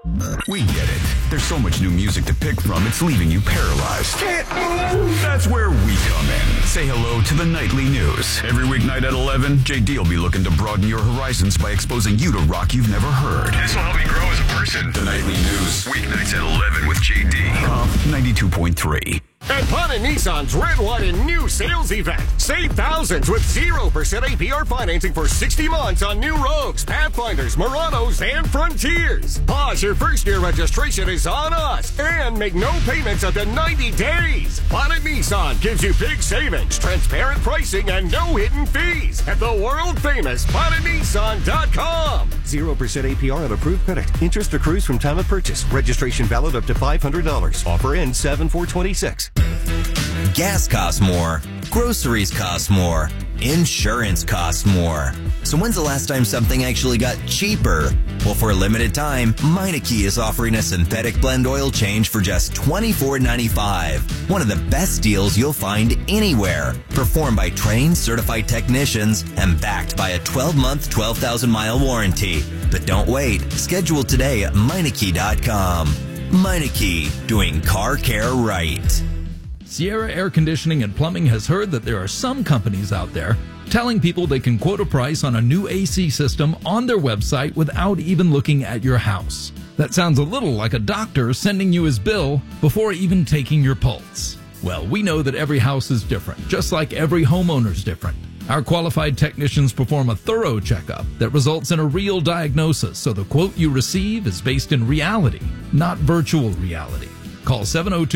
We get it. There's so much new music to pick from, it's leaving you paralyzed. That's where we come in. Say hello to the nightly news. Every weeknight at 11, JD will be looking to broaden your horizons by exposing you to rock you've never heard. This will help me grow as a person. The nightly news. Weeknights at 11 with JD. Comp 92.3. At Bonnet Nissan's Red, White, and New sales event. Save thousands with 0% APR financing for 60 months on new Rogues, Pathfinders, Muranos, and Frontiers. Pause your first-year registration is on us. And make no payments up to 90 days. Bonnet Nissan gives you big savings, transparent pricing, and no hidden fees at the world-famous BonnetNissan.com. 0% APR on approved credit. Interest accrues from time of purchase. Registration valid up to $500. Offer ends 7/4/26. Gas costs more. Groceries cost more. Insurance costs more. So when's the last time something actually got cheaper? Well, for a limited time, Meineke is offering a synthetic blend oil change for just $24.95. One of the best deals you'll find anywhere. Performed by trained, certified technicians and backed by a 12-month, 12,000-mile warranty. But don't wait. Schedule today at Meineke.com. Meineke, doing car care right. Sierra Air Conditioning and Plumbing has heard that there are some companies out there telling people they can quote a price on a new AC system on their website without even looking at your house. That sounds a little like a doctor sending you his bill before even taking your pulse. Well, we know that every house is different, just like every homeowner's different. Our qualified technicians perform a thorough checkup that results in a real diagnosis, so the quote you receive is based in reality, not virtual reality. Call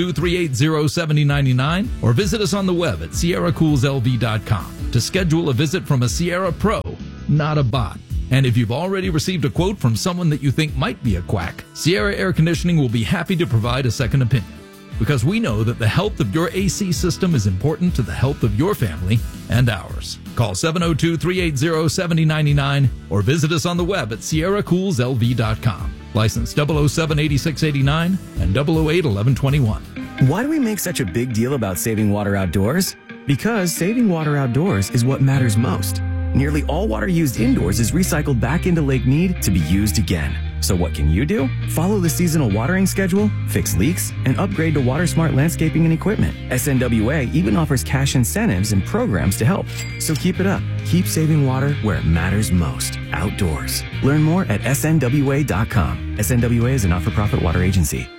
702-380-7099 or visit us on the web at sierracoolslv.com to schedule a visit from a Sierra Pro, not a bot. And if you've already received a quote from someone that you think might be a quack, Sierra Air Conditioning will be happy to provide a second opinion. Because we know that the health of your AC system is important to the health of your family and ours. Call 702-380-7099 or visit us on the web at sierracoolslv.com. License 007-8689 and 008-1121. Why do we make such a big deal about saving water outdoors? Because saving water outdoors is what matters most. Nearly all water used indoors is recycled back into Lake Mead to be used again. So what can you do? Follow the seasonal watering schedule, fix leaks, and upgrade to WaterSmart landscaping and equipment. SNWA even offers cash incentives and programs to help. So keep it up. Keep saving water where it matters most, outdoors. Learn more at snwa.com. SNWA is a not-for-profit water agency.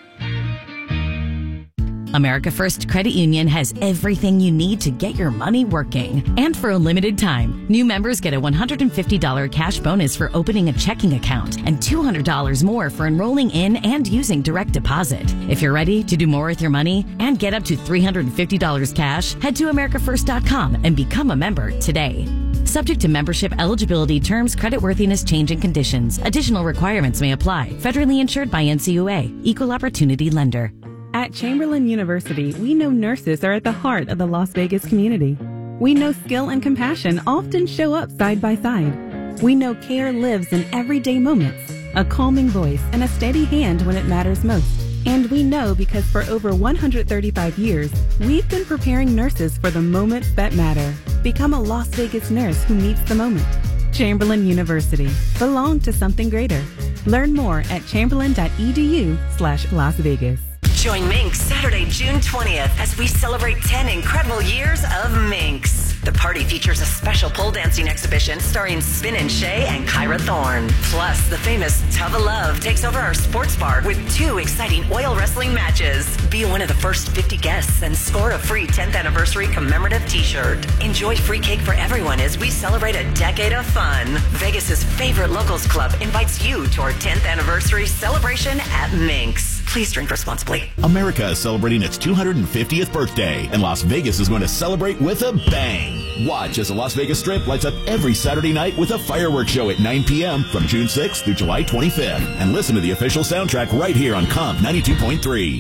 America First Credit Union has everything you need to get your money working. And for a limited time, new members get a $150 cash bonus for opening a checking account and $200 more for enrolling in and using direct deposit. If you're ready to do more with your money and get up to $350 cash, head to americafirst.com and become a member today. Subject to membership eligibility, terms, creditworthiness, change, and conditions. Additional requirements may apply. Federally insured by NCUA. Equal Opportunity Lender. At Chamberlain University, we know nurses are at the heart of the Las Vegas community. We know skill and compassion often show up side by side. We know care lives in everyday moments, a calming voice and a steady hand when it matters most. And we know because for over 135 years, we've been preparing nurses for the moments that matter. Become a Las Vegas nurse who meets the moment. Chamberlain University. Belong to something greater. Learn more at chamberlain.edu/Las Vegas. Join Minx Saturday, June 20th as we celebrate 10 incredible years of Minx. The party features a special pole dancing exhibition starring Spin and Shay and Kyra Thorne. Plus, the famous Tub of Love takes over our sports bar with 2 exciting oil wrestling matches. Be one of the first 50 guests and score a free 10th anniversary commemorative t-shirt. Enjoy free cake for everyone as we celebrate a decade of fun. Vegas's favorite locals club invites you to our 10th anniversary celebration at Minx. Please drink responsibly. America is celebrating its 250th birthday, and Las Vegas is going to celebrate with a bang. Watch as the Las Vegas Strip lights up every Saturday night with a fireworks show at 9 p.m. from June 6th through July 25th. And listen to the official soundtrack right here on Comp 92.3.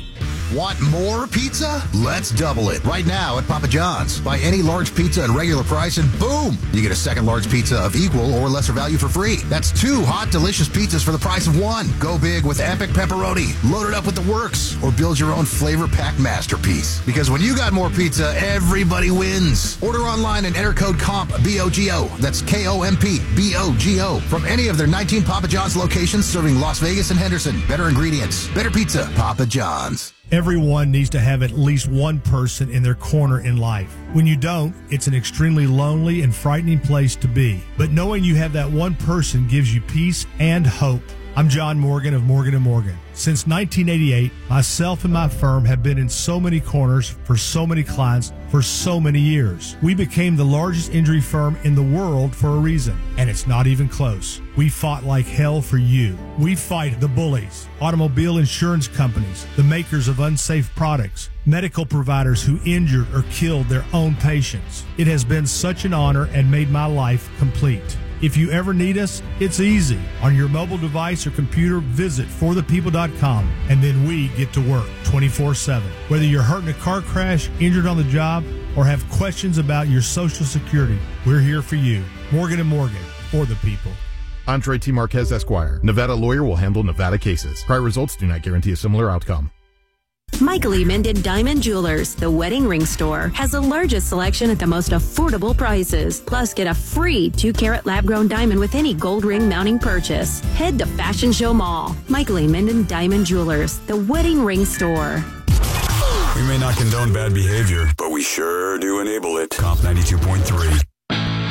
Want more pizza? Let's double it. Right now at Papa John's. Buy any large pizza at regular price and boom! You get a second large pizza of equal or lesser value for free. That's 2 hot, delicious pizzas for the price of 1. Go big with epic pepperoni. Load it up with the works. Or build your own flavor pack masterpiece. Because when you got more pizza, everybody wins. Order online and enter code COMP, B-O-G-O. That's K-O-M-P, B-O-G-O. From any of their 19 Papa John's locations serving Las Vegas and Henderson. Better ingredients. Better pizza. Papa John's. Everyone needs to have at least one person in their corner in life. When you don't, it's an extremely lonely and frightening place to be. But knowing you have that one person gives you peace and hope. I'm John Morgan of Morgan & Morgan. Since 1988, myself and my firm have been in so many corners for so many clients for so many years. We became the largest injury firm in the world for a reason, and it's not even close. We fought like hell for you. We fight the bullies, automobile insurance companies, the makers of unsafe products, medical providers who injured or killed their own patients. It has been such an honor and made my life complete. If you ever need us, it's easy. On your mobile device or computer, visit forthepeople.com, and then we get to work 24/7. Whether you're hurt in a car crash, injured on the job, or have questions about your Social Security, we're here for you. Morgan & Morgan, for the people. Andre T. Marquez, Esquire. Nevada lawyer will handle Nevada cases. Prior results do not guarantee a similar outcome. Michael E. Minden Diamond Jewelers, the wedding ring store, has the largest selection at the most affordable prices. Plus, get a free 2-carat lab-grown diamond with any gold ring mounting purchase. Head to Fashion Show Mall. Michael E. Minden Diamond Jewelers, the wedding ring store. We may not condone bad behavior, but we sure do enable it. Comp 92.3.